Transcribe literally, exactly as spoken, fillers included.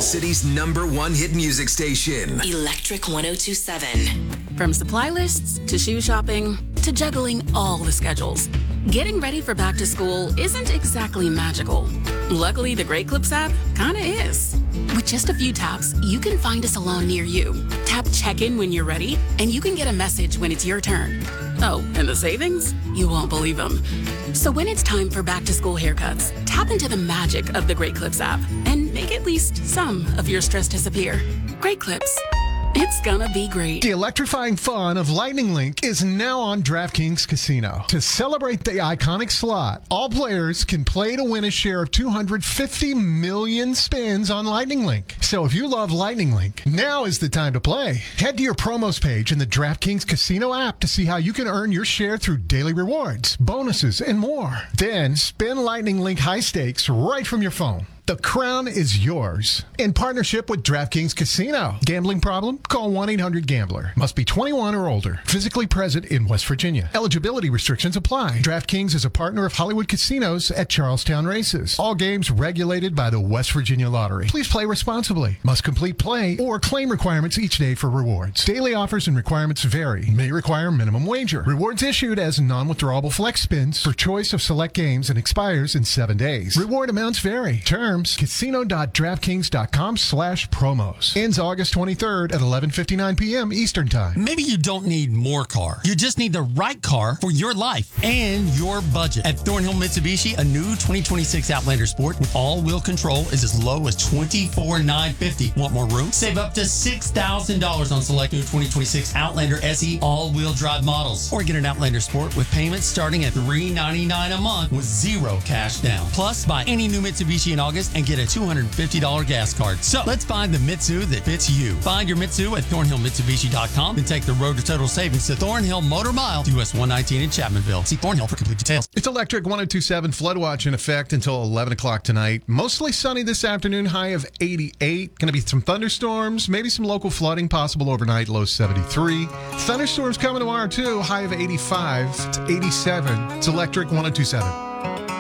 All City's number one hit music station. Electric one oh two seven. From supply lists to shoe shopping to juggling all the schedules, getting ready for back to school isn't exactly magical. Luckily, the Great Clips app kinda is. With just a few taps, you can find a salon near you. Tap check-in when you're ready, and you can get a message when it's your turn. Oh, and the savings? You won't believe them. So when it's time for back-to-school haircuts, tap into the magic of the Great Clips app and make at least some of your stress disappear. Great Clips. It's gonna be great. The electrifying fun of Lightning Link is now on DraftKings Casino. To celebrate the iconic slot, all players can play to win a share of two hundred fifty million spins on Lightning Link. So if you love Lightning Link, now is the time to play. Head to your promos page in the DraftKings Casino app to see how you can earn your share through daily rewards, bonuses, and more. Then spin Lightning Link high stakes right from your phone. The crown is yours. In partnership with DraftKings Casino. Gambling problem? Call one eight hundred gambler. Must be twenty-one or older. Physically present in West Virginia. Eligibility restrictions apply. DraftKings is a partner of Hollywood Casinos at Charlestown Races. All games regulated by the West Virginia Lottery. Please play responsibly. Must complete play or claim requirements each day for rewards. Daily offers and requirements vary. May require minimum wager. Rewards issued as non-withdrawable flex spins for choice of select games and expires in seven days. Reward amounts vary. Terms casino.draftkings.com slash promos. Ends August twenty-third at eleven fifty-nine p.m. Eastern Time. Maybe you don't need more car. You just need the right car for your life and your budget. At Thornhill Mitsubishi, a new twenty twenty-six Outlander Sport with all-wheel control is as low as twenty-four thousand nine hundred fifty dollars. Want more room? Save up to six thousand dollars on select new twenty twenty-six Outlander S E all-wheel drive models. Or get an Outlander Sport with payments starting at three hundred ninety-nine dollars a month with zero cash down. Plus, buy any new Mitsubishi in August and get a two hundred fifty dollars gas card. So let's find the Mitsu that fits you. Find your Mitsu at thornhill mitsubishi dot com and take the road to total savings to Thornhill Motor Mile, U S one nineteen in Chapmanville. See Thornhill for complete details. It's Electric one oh two seven Flood Watch in effect until eleven o'clock tonight. Mostly sunny this afternoon, high of eighty-eight. Going to be some thunderstorms, maybe some local flooding possible overnight, low seventy-three. Thunderstorms coming tomorrow too, high of eighty-five to eighty-seven. It's Electric one oh two seven.